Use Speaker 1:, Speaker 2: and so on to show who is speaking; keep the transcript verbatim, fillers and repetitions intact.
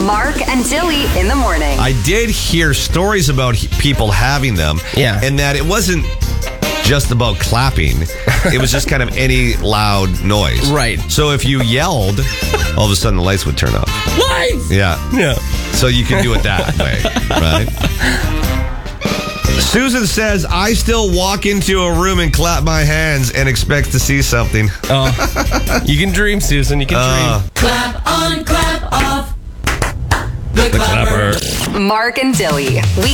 Speaker 1: Mark and Dilly in the morning.
Speaker 2: I did hear stories about he- people having them.
Speaker 3: Yeah.
Speaker 2: And that it wasn't just about clapping. It was just kind of any loud noise.
Speaker 3: Right.
Speaker 2: So if you yelled, all of a sudden the lights would turn off.
Speaker 3: Lights!
Speaker 2: Yeah.
Speaker 3: Yeah.
Speaker 2: So you can do it that way, right? Susan says, I still walk into a room and clap my hands and expect to see something.
Speaker 3: Oh, you can dream, Susan. You can
Speaker 2: Uh,
Speaker 3: dream.
Speaker 4: Clap on, clap off. The,
Speaker 2: the clapper.
Speaker 1: Mark and Dilly, weekday